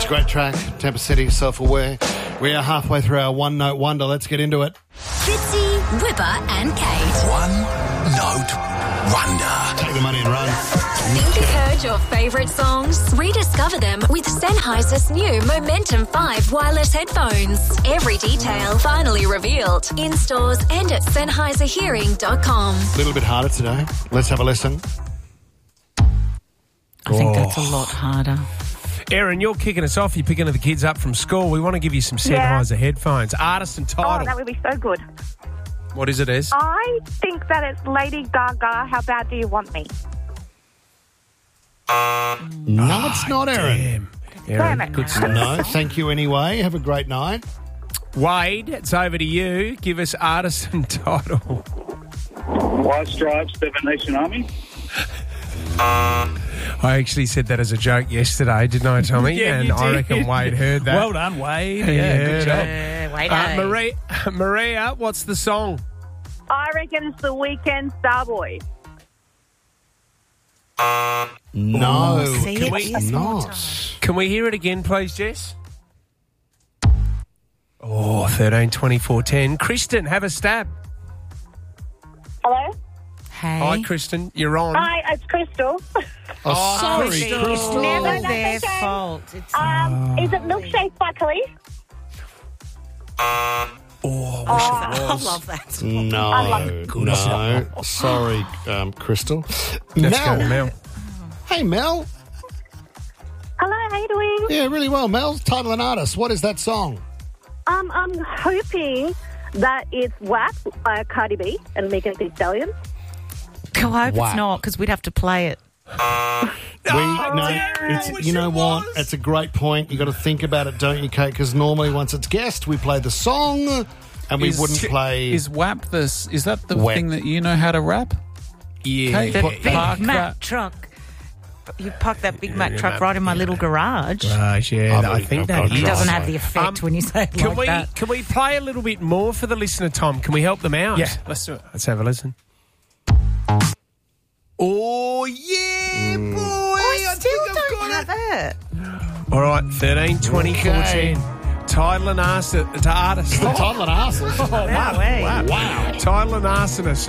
a great track. Temper City, Self-Aware. We are halfway through our One Note Wonder. Let's get into it. Fitzy, Whipper and Kate. One Note Wonder. Take the money and run. Think you've heard your favourite songs? Rediscover them with Sennheiser's new Momentum 5 wireless headphones. Every detail finally revealed. In stores and at Sennheiserhearing.com. A little bit harder today. Let's have a listen. I think that's a lot harder. Erin, you're kicking us off. You're picking the kids up from school. We want to give you some Sennheiser headphones. Artist and title. Oh, that would be so good. What is it, Ez? I think that it's Lady Gaga, How Bad Do You Want Me? No, it's not, Erin. Damn it. Good stuff. No, thank you anyway. Have a great night. Wade, it's over to you. Give us artist and title. White Stripes, Seven Nation Army. I actually said that as a joke yesterday, didn't I, Tommy? Yeah, and you I did. reckon Wade heard that. Well done, Wade. Yeah, good job. Maria, what's the song? I reckon it's The Weeknd, Starboy. No, See, can it we- is more time. not. Can we hear it again, please, Jess? Oh, 13, 24, 10. Kristen, have a stab. Hello? Hey. Hi, Kristen. You're on. Hi, it's Crystal. Oh, sorry, Kristen, Crystal. Never No, their that's okay. fault. It's Is it Milkshake by Khalees? I love that. No. Sorry, Crystal. Let's go, Mel. Hey, Mel. Hello, how you doing? Yeah, really well, Mel. Title and artist. What is that song? I'm hoping that it's WAP by Cardi B and Megan Thee Stallion. I hope Wow. it's not, because we'd have to play it. You know what? It's a great point. You got to think about it, don't you, Kate? Because normally, once it's guessed, we play the song, and we wouldn't play. Is WAP this? Is that the WAP. thing that you know how to rap? Yeah. The Put- Big park Mac that- truck. You parked that Big Mac truck right in my little garage. Right, yeah, I've I think got that a It is. doesn't drive. have the effect when you say it Can like we that. can we play a little bit more for the listener, Tom? Can we help them out? Yeah, let's do it. Let's have a listen. Oh, yeah, boy. I still don't have it. All right, 13, 20, 14. Title and artist. The title and artist. Wow. Wow. Title and arsonist.